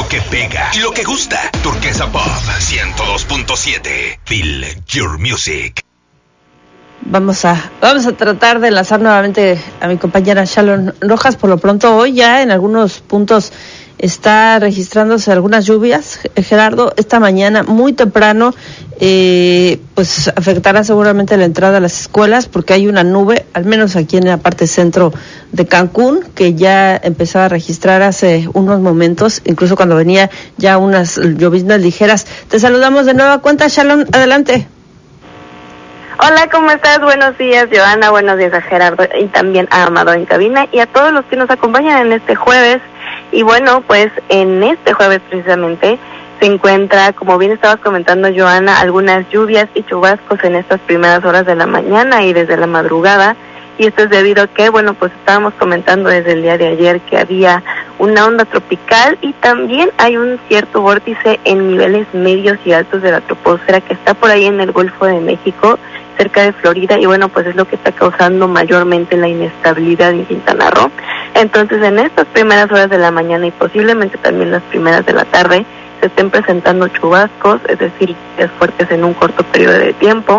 Lo que pega y lo que gusta. Turquesa Pop 102.7. Feel your music. Vamos a tratar de enlazar nuevamente a mi compañera Shalon Rojas. Por lo pronto, hoy ya en algunos puntos está registrándose algunas lluvias. Gerardo, esta mañana muy temprano, pues afectará seguramente la entrada a las escuelas porque hay una nube, al menos aquí en la parte centro de Cancún, que ya empezaba a registrar hace unos momentos, incluso cuando venía ya unas lloviznas ligeras. Te saludamos de nueva cuenta, Shalon, adelante. Hola, ¿cómo estás? Buenos días, Joana, buenos días a Gerardo y también a Amado en cabina y a todos los que nos acompañan en este jueves. Y bueno, pues en este jueves precisamente se encuentra, como bien estabas comentando, Joana, algunas lluvias y chubascos en estas primeras horas de la mañana y desde la madrugada. Y esto es debido a que, bueno, pues estábamos comentando desde el día de ayer que había una onda tropical y también hay un cierto vórtice en niveles medios y altos de la troposfera que está por ahí en el Golfo de México, cerca de Florida, y bueno, pues es lo que está causando mayormente la inestabilidad en Quintana Roo. Entonces, en estas primeras horas de la mañana y posiblemente también las primeras de la tarde, se estén presentando chubascos, es decir, lluvias fuertes en un corto periodo de tiempo,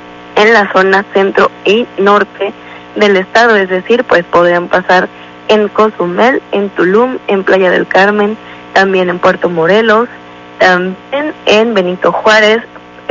en la zona centro y norte del estado, es decir, pues podrían pasar en Cozumel, en Tulum, en Playa del Carmen, también en Puerto Morelos, también en Benito Juárez,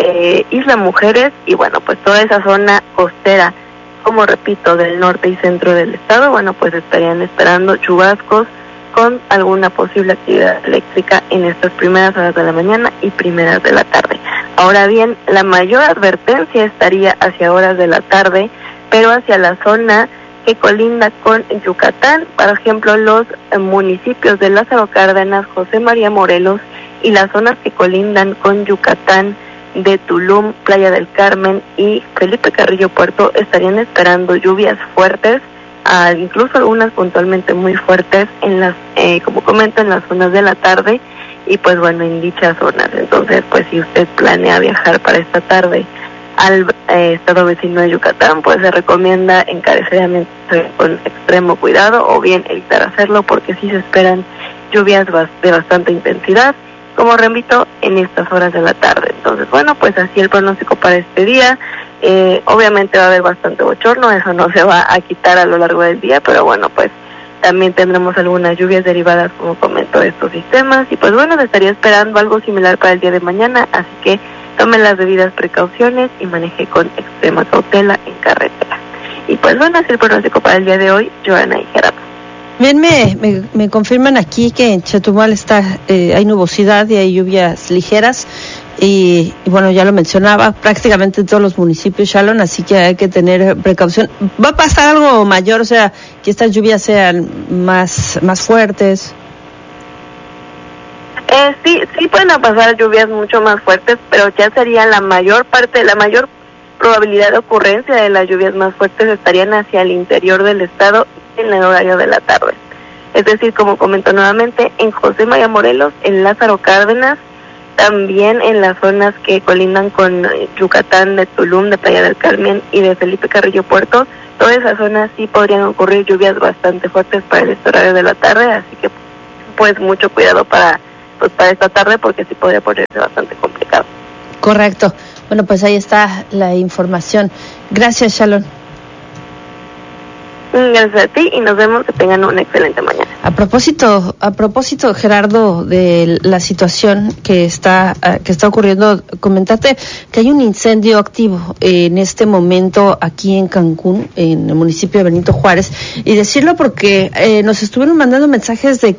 Isla Mujeres y bueno, pues toda esa zona costera, como repito, del norte y centro del estado, bueno, pues estarían esperando chubascos con alguna posible actividad eléctrica en estas primeras horas de la mañana y primeras de la tarde. Ahora bien, la mayor advertencia estaría hacia horas de la tarde, pero hacia la zona que colinda con Yucatán, por ejemplo, los municipios de Lázaro Cárdenas, José María Morelos y las zonas que colindan con Yucatán, de Tulum, Playa del Carmen y Felipe Carrillo Puerto estarían esperando lluvias fuertes, incluso algunas puntualmente muy fuertes en las, como comento, en las zonas de la tarde y pues bueno, en dichas zonas. Entonces, pues si usted planea viajar para esta tarde al estado vecino de Yucatán, pues se recomienda encarecidamente con extremo cuidado o bien evitar hacerlo porque sí se esperan lluvias de bastante intensidad, como repito, en estas horas de la tarde. Entonces, bueno, pues así el pronóstico para este día. Obviamente va a haber bastante bochorno, eso no se va a quitar a lo largo del día, pero bueno, pues también tendremos algunas lluvias derivadas, como comento, de estos sistemas. Y pues bueno, se estaría esperando algo similar para el día de mañana, así que tomen las debidas precauciones y maneje con extrema cautela en carretera. Y pues bueno, así el pronóstico para el día de hoy, Joana y Gerardo. Bien, me confirman aquí que en Chetumal hay nubosidad y hay lluvias ligeras y bueno, ya lo mencionaba, prácticamente en todos los municipios, Shalon, así que hay que tener precaución. ¿Va a pasar algo mayor, o sea, que estas lluvias sean más fuertes? Sí pueden pasar lluvias mucho más fuertes, pero ya sería la mayor probabilidad de ocurrencia de las lluvias más fuertes estarían hacia el interior del estado en el horario de la tarde. Es decir, como comento nuevamente, en José María Morelos, en Lázaro Cárdenas, también en las zonas que colindan con Yucatán, de Tulum, de Playa del Carmen y de Felipe Carrillo Puerto, todas esas zonas sí podrían ocurrir lluvias bastante fuertes para este horario de la tarde, así que pues mucho cuidado para esta tarde porque sí podría ponerse bastante complicado. Correcto. Bueno, pues ahí está la información. Gracias, Shalon. Gracias a ti y nos vemos, que tengan una excelente mañana. A propósito, Gerardo, de la situación que está ocurriendo, comentarte que hay un incendio activo en este momento aquí en Cancún, en el municipio de Benito Juárez, y decirlo porque nos estuvieron mandando mensajes de